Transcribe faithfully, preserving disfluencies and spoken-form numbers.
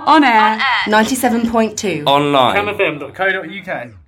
On air. ninety-seven point two. Online. cam f m dot co dot u k